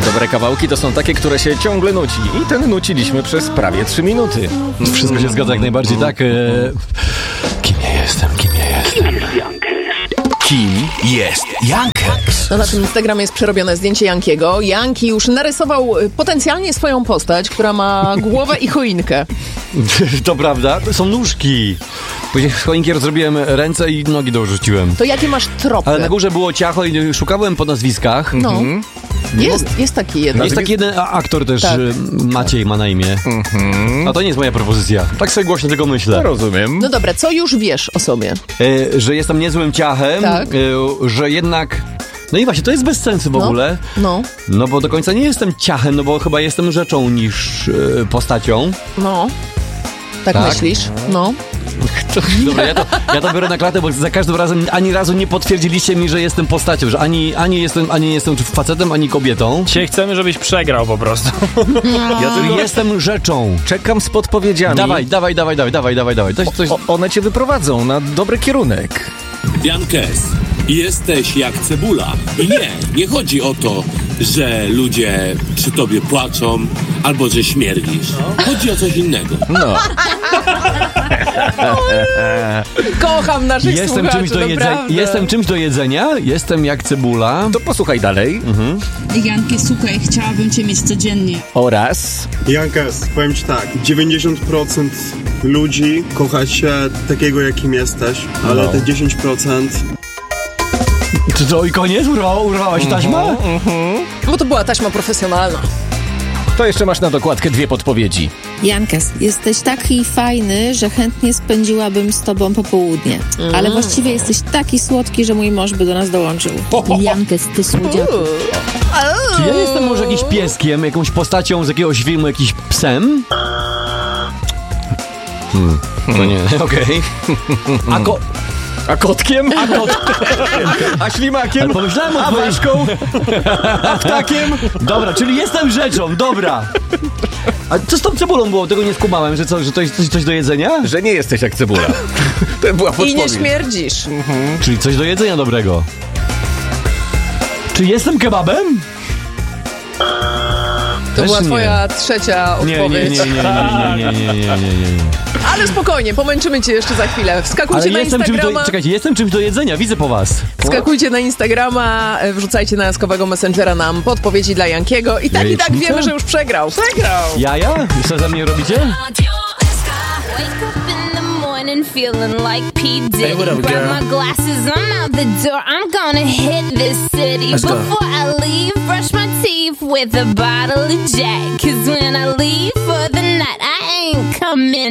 Dobre kawałki to są takie, które się ciągle nuci. I ten nuciliśmy przez prawie 3 minuty. Wszystko się zgadza jak najbardziej, tak? Kim ja jestem? Kim jest Jankes? No na tym Instagramie jest przerobione zdjęcie Jankiego. Janki już narysował potencjalnie swoją postać, która ma głowę i choinkę. To prawda, to są nóżki. Później z choinki rozrobiłem ręce i nogi dorzuciłem. To jakie masz tropy? Ale na górze było ciacho i szukałem po nazwiskach. No. Jest taki jeden. Jest taki jeden aktor też, Tak. Maciej ma na imię. A to nie jest moja propozycja. Tak sobie głośno tego myślę. Rozumiem. No dobra, co już wiesz o sobie? Że jestem niezłym ciachem, Tak. że jednak... No i właśnie, to jest bez sensu w ogóle. No bo do końca nie jestem ciachem, no bo chyba jestem rzeczą niż postacią. No. Tak myślisz? No. Dobra, ja to biorę na klatę, bo za każdym razem ani razu nie potwierdziliście mi, że jestem postacią, że ani nie jestem czy facetem, ani kobietą. Dzisiaj chcemy, żebyś przegrał po prostu. Ja tylko Jestem rzeczą. czekam z podpowiedziami. Dawaj. One cię wyprowadzą na dobry kierunek. Jankes, jesteś jak cebula. I nie chodzi o to, że ludzie przy tobie płaczą albo że śmierdzisz. Chodzi o coś innego. No. Kocham naszych słuchaczy, naprawdę. Jestem czymś do jedzenia, jestem jak cebula. To posłuchaj dalej. Janki, słuchaj, chciałabym cię mieć codziennie. Oraz... Jankes, powiem ci tak, 90% ludzi kocha się takiego, jakim jesteś, ale te 10%... To i koniec? Urwała się taśma? Bo to była taśma profesjonalna. To jeszcze masz na dokładkę 2 podpowiedzi. Jankes, jesteś taki fajny, że chętnie spędziłabym z tobą popołudnie. Ale właściwie jesteś taki słodki, że mój mąż by do nas dołączył. Jankes, ty słodziaku. Czy ja jestem może jakimś pieskiem, jakąś postacią z jakiegoś filmu, jakiś psem? To nie, okej. A kotkiem? A ślimakiem? Ale pomyślałem o A ważką? A ptakiem? Dobra, czyli jestem rzeczą, dobra. A co z tą cebulą było? Tego nie skumałem, że to jest coś do jedzenia? Że nie jesteś jak cebula. To była I podpowiedź. nie śmierdzisz. Czyli coś do jedzenia dobrego. Czy jestem kebabem? To Też była nie. twoja trzecia odpowiedź. Nie. Ale spokojnie, pomęczymy cię jeszcze za chwilę. Wskakujcie Ale na Instagrama. jestem czymś do jedzenia, widzę po was. Wskakujcie na Instagrama, wrzucajcie na jaskowego Messengera nam podpowiedzi dla Jankiego i tak Jajecznica? wiemy, że już przegrał. Jaja? I co za mnie robicie? Wake up in the morning feeling like P. Diddy. Hey, what up, Grab girl? my glasses, I'm out the door. I'm gonna hit this city. Let's go. Before I leave, brush my teeth with a bottle of Jack. 'Cause when I leave for the night, I ain't coming